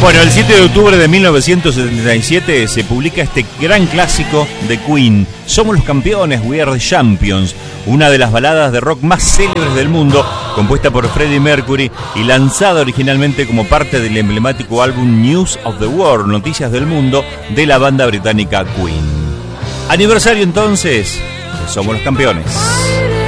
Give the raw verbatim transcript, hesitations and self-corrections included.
Bueno, el siete de octubre de mil novecientos setenta y siete se publica este gran clásico de Queen, Somos los campeones, We Are the Champions, una de las baladas de rock más célebres del mundo, compuesta por Freddie Mercury y lanzada originalmente como parte del emblemático álbum News of the World, Noticias del Mundo, de la banda británica Queen. Aniversario entonces de Somos los campeones.